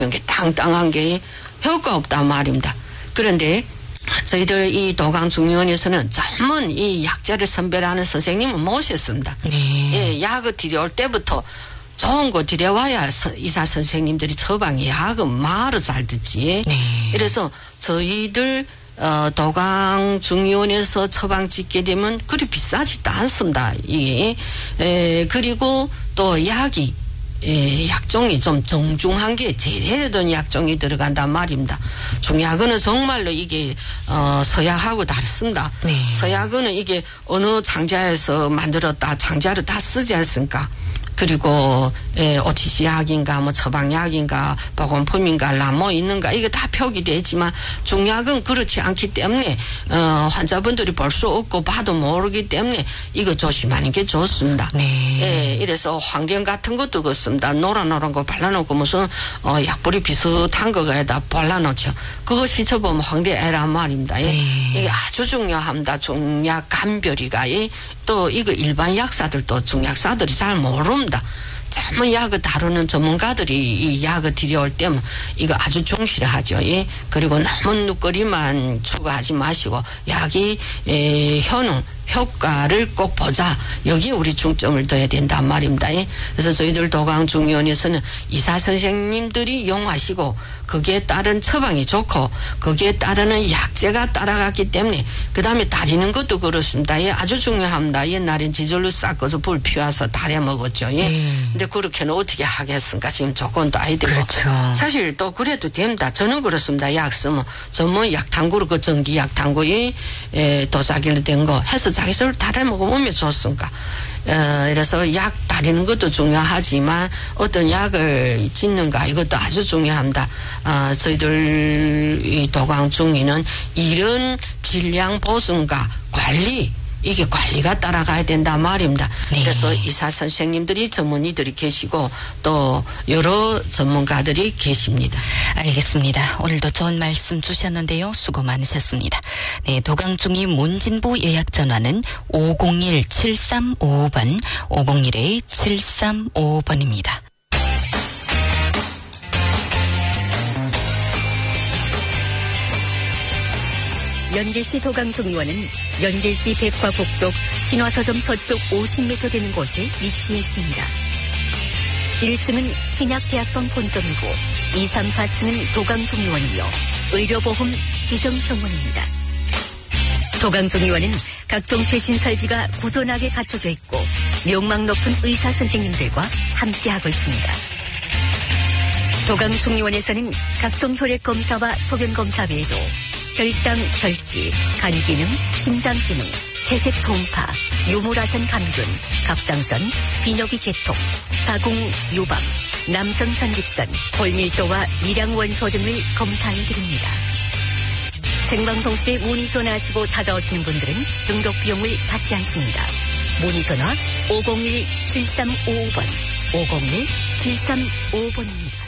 게 땅땅한 게 효과 없단 말입니다. 그런데 저희들 이 도강중의원에서는 전문 이 약재를 선별하는 선생님을 모셨습니다. 네. 예, 약을 들여올 때부터 좋은 거 들여와야 의사 선생님들이 처방이 약은 말을 잘 듣지. 네. 그래서 저희들 도강중의원에서 처방 짓게 되면 그리 비싸지도 않습니다. 이게 그리고 또 약이 약종이 좀 정중한 게 제대로 된 약종이 들어간단 말입니다. 중약은 정말로 이게 서약하고 다릅니다. 네. 서약은 이게 어느 장자에서 만들었다 장자를 다 쓰지 않습니까? 그리고 OTC 약인가 뭐 처방약인가 보건품인가 라모 있는가 이게 다 표기되어 있지만 중약은 그렇지 않기 때문에 환자분들이 볼 수 없고 봐도 모르기 때문에 이거 조심하는 게 좋습니다. 네. 예, 이래서 황련 같은 것도 그렇습니다. 노란 거 발라놓고 무슨 약불이 비슷한 거에다 발라놓죠. 그거 씻어보면 황련애란 말입니다. 예. 네. 이게 아주 중요합니다. 중약 감별이가. 예. 또 이거 일반 약사들도 중약사들이 잘 모릅니다. 전문 약을 다루는 전문가들이 이 약을 들여올 때면 이거 아주 중시하죠. 예. 그리고 너무 누거리만 추구하지 마시고 약이 효능 효과를 꼭 보자. 여기에 우리 중점을 둬야 된단 말입니다. 예. 그래서 저희들 도강중의원에서는 의사 선생님들이 이용하시고 거기에 따른 처방이 좋고 거기에 따르는 약재가 따라갔기 때문에 그 다음에 다리는 것도 그렇습니다. 예. 아주 중요합니다. 옛날엔 지절로 싹어서 불 피워서 달여 먹었죠. 예. 근데 그렇게는 어떻게 하겠습니까? 지금 조건도 아이되고. 그렇죠. 사실 또 그래도 됩니다. 저는 그렇습니다. 약 쓰면 전문 약탕구로 그 전기 약탕구에 도자기로 된 거 해서 자기 스스로 달여 먹으면 좋습니까? 그래서 약 다리는 것도 중요하지만 어떤 약을 짓는가 이것도 아주 중요합니다. 저희들 이 도강중의는 이런 질량 보증과 관리 이게 관리가 따라가야 된단 말입니다. 네. 그래서 의사 선생님들이 전문의들이 계시고 또 여러 전문가들이 계십니다. 알겠습니다. 오늘도 좋은 말씀 주셨는데요. 수고 많으셨습니다. 네, 도강중의 문진부 예약 전화는 501-7355번, 501-7355번입니다. 연길시 도강중의원은 연길시 백화북쪽 신화서점 서쪽 50m 되는 곳에 위치해 있습니다. 1층은 신약대학병 본점이고 2, 3, 4층은 도강중의원이며 의료보험 지정병원입니다. 도강중의원은 각종 최신 설비가 구존하게 갖춰져 있고 명망 높은 의사 선생님들과 함께하고 있습니다. 도강중의원에서는 각종 혈액검사와 소변검사 외에도 혈당, 혈지, 간기능, 심장기능, 채색 초음파, 요모라산 감균, 갑상선, 비뇨기 계통, 자궁, 유방, 남성 전립선, 골밀도와 미량 원소 등을 검사해드립니다. 생방송실에 문의 전화하시고 찾아오시는 분들은 등록 비용을 받지 않습니다. 문의 전화 501-7355번, 501-7355번입니다.